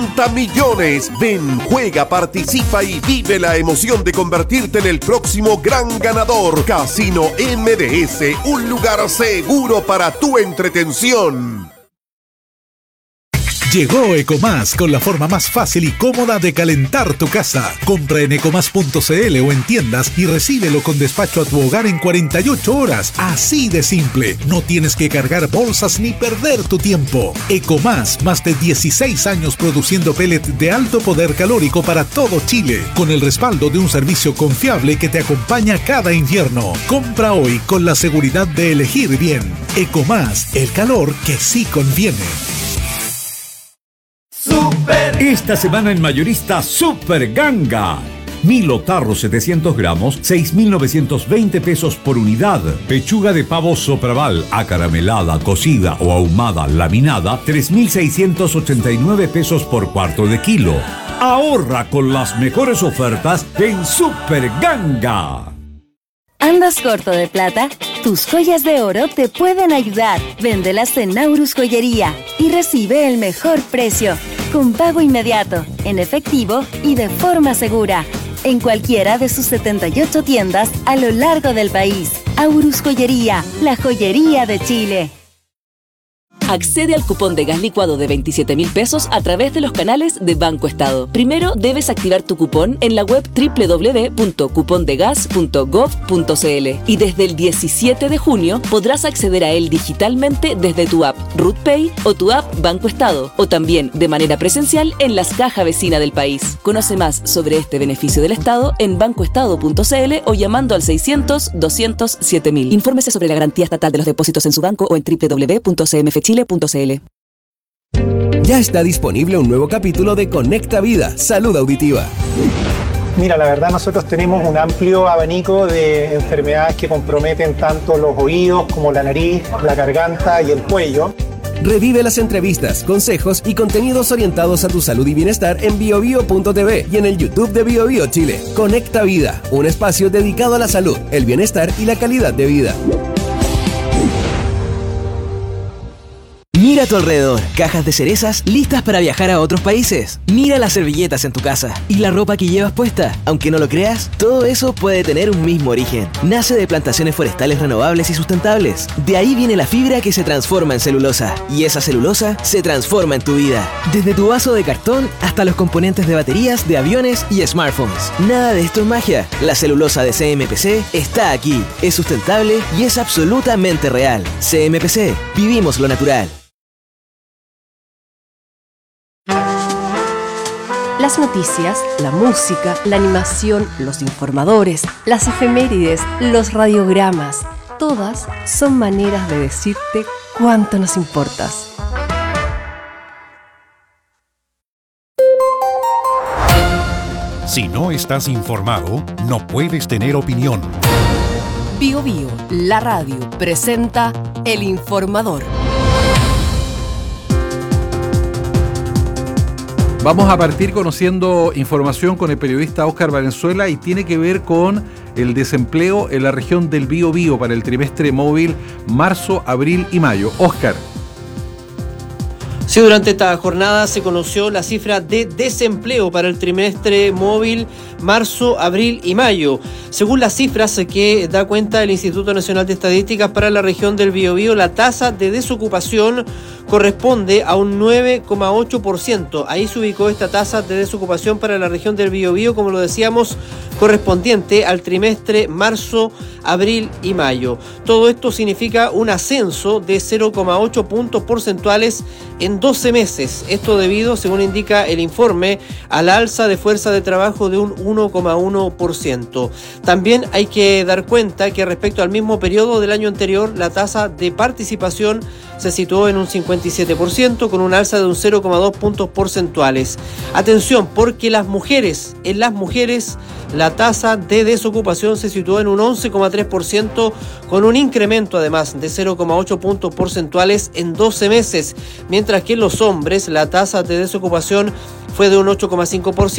50 millones. Ven, juega, participa y vive la emoción de convertirte en el próximo gran ganador. Casino MDS, un lugar seguro para tu entretención. Llegó Ecomás con la forma más fácil y cómoda de calentar tu casa. Compra en ecomás.cl o en tiendas y recíbelo con despacho a tu hogar en 48 horas. Así de simple. No tienes que cargar bolsas ni perder tu tiempo. Ecomás, más de 16 años produciendo pellet de alto poder calórico para todo Chile, con el respaldo de un servicio confiable que te acompaña cada invierno. Compra hoy con la seguridad de elegir bien. Ecomás, el calor que sí conviene. Esta semana en Mayorista Super Ganga. Milo tarro 700 gramos, 6.920 pesos por unidad. Pechuga de pavo sopraval, acaramelada, cocida o ahumada, laminada, 3.689 pesos por cuarto de kilo. Ahorra con las mejores ofertas en Super Ganga. ¿Andas corto de plata? Tus joyas de oro te pueden ayudar. Véndelas en Naurus Joyería y recibe el mejor precio, con pago inmediato, en efectivo y de forma segura, en cualquiera de sus 78 tiendas a lo largo del país. Aurus Joyería, la joyería de Chile. Accede al cupón de gas licuado de 27.000 pesos a través de los canales de Banco Estado. Primero debes activar tu cupón en la web www.cupondegas.gov.cl y desde el 17 de junio podrás acceder a él digitalmente desde tu app RutPay o tu app Banco Estado, o también de manera presencial en las cajas vecinas del país. Conoce más sobre este beneficio del Estado en bancoestado.cl o llamando al 600-200-7000. Infórmese sobre la garantía estatal de los depósitos en su banco o en www.cmfchile.cl. Ya está disponible un nuevo capítulo de Conecta Vida, Salud Auditiva. Mira, la verdad nosotros tenemos un amplio abanico de enfermedades que comprometen tanto los oídos como la nariz, la garganta y el cuello. Revive las entrevistas, consejos y contenidos orientados a tu salud y bienestar en biobio.tv y en el YouTube de BioBio Chile. Conecta Vida, un espacio dedicado a la salud, el bienestar y la calidad de vida. Mira a tu alrededor, cajas de cerezas listas para viajar a otros países. Mira las servilletas en tu casa y la ropa que llevas puesta. Aunque no lo creas, todo eso puede tener un mismo origen. Nace de plantaciones forestales renovables y sustentables. De ahí viene la fibra que se transforma en celulosa. Y esa celulosa se transforma en tu vida. Desde tu vaso de cartón hasta los componentes de baterías, de aviones y smartphones. Nada de esto es magia. La celulosa de CMPC está aquí. Es sustentable y es absolutamente real. CMPC, vivimos lo natural. Las noticias, la música, la animación, los informadores, las efemérides, los radiogramas, todas son maneras de decirte cuánto nos importas. Si no estás informado, no puedes tener opinión. BioBio, la radio, presenta El Informador. Vamos a partir conociendo información con el periodista Óscar Valenzuela y tiene que ver con el desempleo en la región del Biobío para el trimestre móvil marzo, abril y mayo. Óscar. Sí, durante esta jornada se conoció la cifra de desempleo para el trimestre móvil marzo, abril y mayo. Según las cifras que da cuenta el Instituto Nacional de Estadísticas para la región del Biobío, la tasa de desocupación corresponde a un 9,8%. Ahí se ubicó esta tasa de desocupación para la región del Biobío, como lo decíamos, correspondiente al trimestre marzo, abril y mayo. Todo esto significa un ascenso de 0,8 puntos porcentuales en 12 meses. Esto debido, según indica el informe, al alza de fuerza de trabajo de un 1,1%. También hay que dar cuenta que respecto al mismo periodo del año anterior, la tasa de participación se situó en un 57%, con un alza de un 0,2 puntos porcentuales. Atención, porque en las mujeres, la tasa de desocupación se situó en un 11,3%, con un incremento además de 0,8 puntos porcentuales en 12 meses, mientras que en los hombres la tasa de desocupación fue de un 8,5%.